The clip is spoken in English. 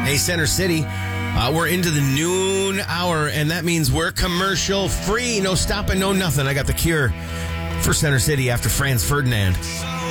Hey, Center City, we're into the noon hour, and that means we're commercial free. No stopping, no nothing. I got the cure for Center City after Franz Ferdinand.